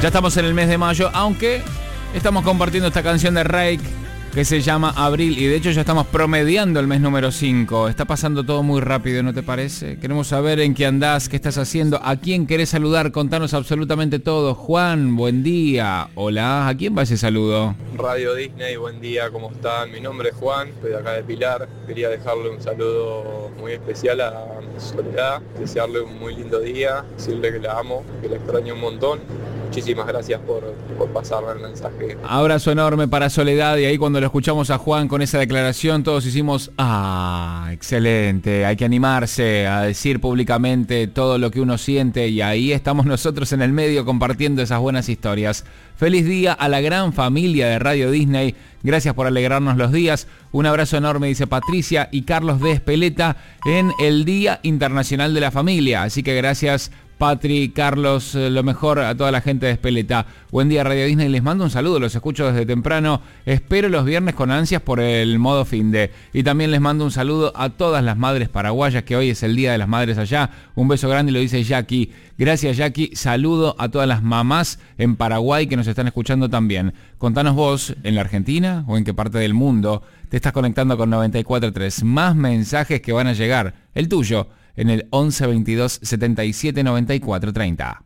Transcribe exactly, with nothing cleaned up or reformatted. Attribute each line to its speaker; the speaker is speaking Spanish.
Speaker 1: Ya estamos en el mes de mayo, aunque estamos compartiendo esta canción de Reik que se llama Abril, y de hecho ya estamos promediando el mes número cinco. Está pasando todo muy rápido, ¿no te parece? Queremos saber en qué andás, qué estás haciendo, a quién querés saludar, contanos absolutamente todo. Juan, buen día. Hola, ¿a quién va ese saludo?
Speaker 2: Radio Disney, buen día, ¿cómo están? Mi nombre es Juan, estoy de acá de Pilar. Quería dejarle un saludo muy especial a Soledad, desearle un muy lindo día, decirle que la amo, que la extraño un montón. Muchísimas gracias por, por pasarme el mensaje.
Speaker 1: Abrazo enorme para Soledad, y ahí cuando lo escuchamos a Juan con esa declaración todos hicimos, ah, excelente, hay que animarse a decir públicamente todo lo que uno siente, y ahí estamos nosotros en el medio compartiendo esas buenas historias. Feliz día a la gran familia de Radio Disney, gracias por alegrarnos los días. Un abrazo enorme, dice Patricia y Carlos de Espeleta, en el Día Internacional de la Familia, así que gracias Patri, Carlos, lo mejor a toda la gente de Espeleta. Buen día Radio Disney, les mando un saludo, los escucho desde temprano, espero los viernes con ansias por el modo fin de. Y también les mando un saludo a todas las madres paraguayas, que hoy es el Día de las Madres allá. Un beso grande, lo dice Jackie. Gracias Jackie, saludo a todas las mamás en Paraguay que nos están escuchando también. Contanos vos, ¿en la Argentina o en qué parte del mundo te estás conectando con noventa y cuatro punto tres? Más mensajes que van a llegar, el tuyo, en el once veintidós setenta y siete noventa y cuatro treinta.